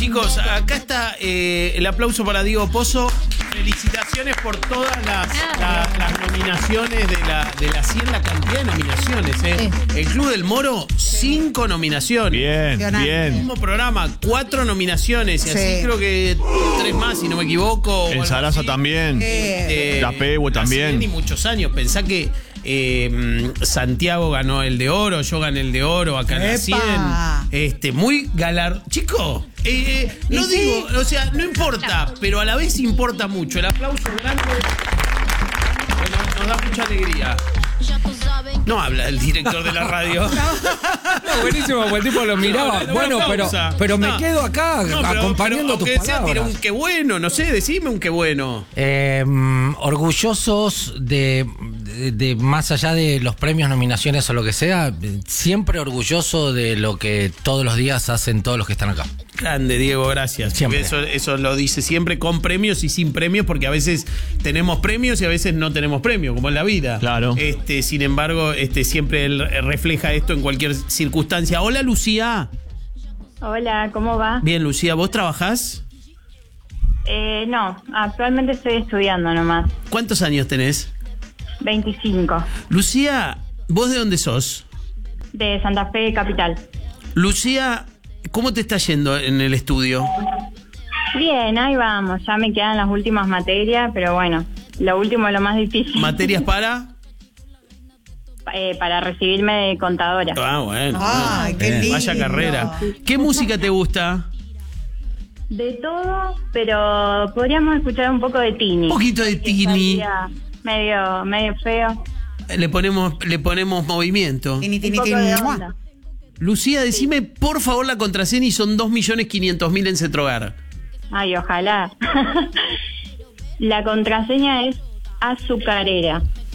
Chicos, acá está el aplauso para Diego Pozo. Felicitaciones por todas las nominaciones de la 100, la cantidad de nominaciones. El Club del Moro, 5 nominaciones. Bien, bien. El mismo programa, 4 nominaciones. Y así creo que 3 más, si no me equivoco. El Sarasa también. La Pehu también. Y muchos años. Pensá que Santiago ganó el de oro, yo gané el de oro acá en la 100. Muy galar. Chico, no digo, o sea, no importa, pero a la vez importa mucho. El aplauso grande nos da mucha alegría. No habla el director de la radio. No, buenísimo, porque el tipo lo miraba. Bueno, pero me quedo acá acompañando tus palabras. Tira un qué bueno, no sé, decime un qué bueno. Orgullosos de más allá de los premios, nominaciones o lo que sea, siempre orgulloso de lo que todos los días hacen todos los que están acá. Grande, Diego, gracias. Siempre. Eso lo dice siempre, con premios y sin premios, porque a veces tenemos premios y a veces no tenemos premios, como en la vida. Claro. Sin embargo, siempre él refleja esto en cualquier circunstancia. Hola, Lucía. Hola, ¿cómo va? Bien, Lucía, ¿vos trabajás? No, actualmente estoy estudiando nomás. ¿Cuántos años tenés? 25. Lucía, ¿vos de dónde sos? De Santa Fe, capital. Lucía, ¿cómo te está yendo en el estudio? Bien, ahí vamos. Ya me quedan las últimas materias, pero bueno, lo último es lo más difícil. ¿Materias para? Para recibirme de contadora. Ah, bueno. Ay, qué lindo. Vaya carrera. ¿Qué música te gusta? De todo, pero podríamos escuchar un poco de Tini. Un poquito de Tini. Medio feo. Le ponemos movimiento. Tini, Un poco de onda. Lucía, decime por favor la contraseña y son 2.500.000 en Cetrogar. Ay, ojalá. La contraseña es azucarera.